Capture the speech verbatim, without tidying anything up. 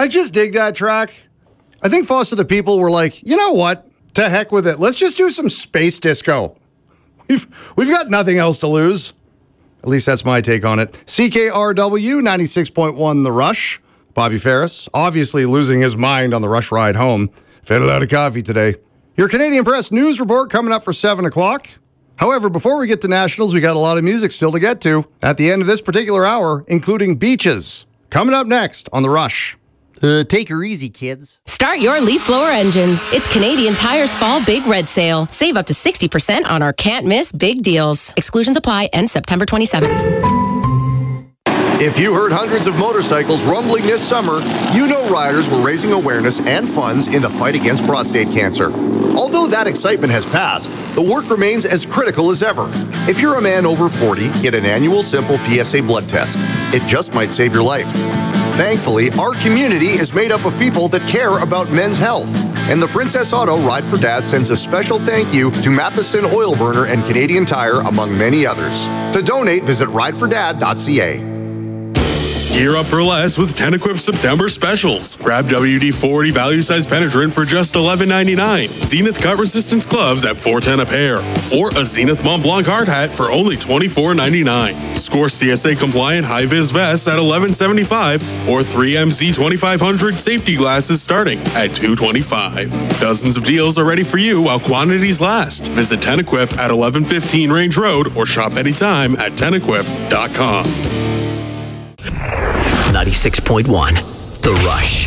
I just dig that track. I think Foster the People were like, you know what? To heck with it. Let's just do some space disco. We've, we've got nothing else to lose. At least that's my take on it. C K R W ninety-six point one The Rush. Bobby Ferris, obviously losing his mind on the Rush ride home. Fed a lot of coffee today. Your Canadian Press News Report coming up for seven o'clock. However, before we get to Nationals, we got a lot of music still to get to at the end of this particular hour, including Beaches. Coming up next on The Rush. Uh, take her easy, kids. Start your leaf blower engines. It's Canadian Tire's Fall Big Red Sale. Save up to sixty percent on our can't-miss big deals. Exclusions apply. End September twenty-seventh. If you heard hundreds of motorcycles rumbling this summer, you know riders were raising awareness and funds in the fight against prostate cancer. Although that excitement has passed, the work remains as critical as ever. If you're a man over forty, get an annual simple P S A blood test. It just might save your life. Thankfully, our community is made up of people that care about men's health. And the Princess Auto Ride for Dad sends a special thank you to Matheson Oil Burner and Canadian Tire, among many others. To donate, visit ride for dad dot c a. Gear up for less with Tenequip September specials. Grab W D forty value-size penetrant for just eleven ninety-nine. Zenith cut resistance gloves at four ten a pair. Or a Zenith Mont Blanc hard hat for only twenty-four ninety-nine. Score C S A compliant high-vis vests at eleven seventy-five. Or three M Z twenty-five hundred safety glasses starting at two twenty-five. Dozens of deals are ready for you while quantities last. Visit Tenequip at eleven fifteen Range Road or shop anytime at tenequip dot com. ninety-six point one The Rush.